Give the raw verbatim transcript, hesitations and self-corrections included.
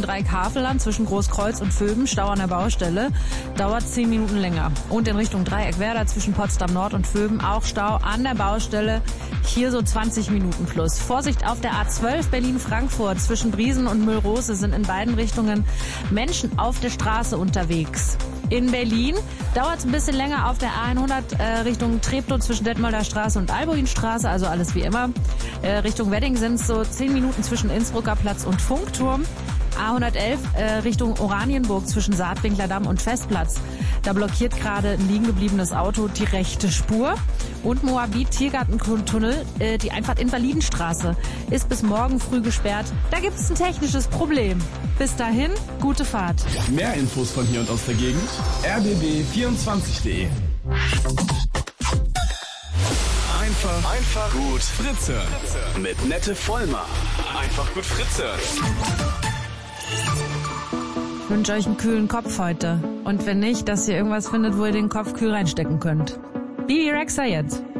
Dreieck-Havelland zwischen Großkreuz und Vöben, Stau an der Baustelle, dauert zehn Minuten länger. Und in Richtung Dreieck-Werder zwischen Potsdam Nord und Vöben auch Stau an der Baustelle, hier so zwanzig Minuten plus. Vorsicht auf der A zwölf Berlin-Frankfurt zwischen Briesen und Müllrose sind in beiden Richtungen Menschen auf der Straße unterwegs. In Berlin dauert es ein bisschen länger auf der A hundert äh, Richtung Treptow zwischen Detmolder Straße und Albuinstraße, also alles wie immer. Äh, Richtung Wedding sind es so zehn Minuten zwischen Innsbrucker Platz und Funkturm. A hundertelf äh, Richtung Oranienburg zwischen Saatwinkler Damm und Festplatz. Da blockiert gerade ein liegen gebliebenes Auto die rechte Spur. Und Moabit Tiergartentunnel, äh, die Einfahrt Invalidenstraße, ist bis morgen früh gesperrt. Da gibt es ein technisches Problem. Bis dahin, gute Fahrt. Mehr Infos von hier und aus der Gegend, r b b vierundzwanzig punkt de. Einfach, einfach gut Fritze. Mit Nette Vollmer. Einfach gut Fritze. Ich wünsche euch einen kühlen Kopf heute. Und wenn nicht, dass ihr irgendwas findet, wo ihr den Kopf kühl reinstecken könnt. Bibi Rexha jetzt.